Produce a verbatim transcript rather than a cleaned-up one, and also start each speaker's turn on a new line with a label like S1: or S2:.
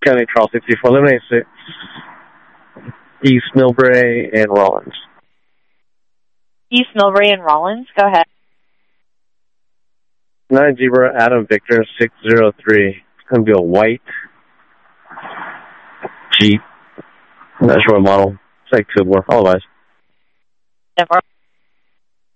S1: County, Charles sixty-four, eliminate six. East Millbrae and Rollins.
S2: East Millbrae and Rollins, go ahead.
S1: nine Zebra, Adam Victor, six zero three. It's going to be a white Jeep. I'm not sure what model. It's like Kubler, otherwise.
S2: Denver.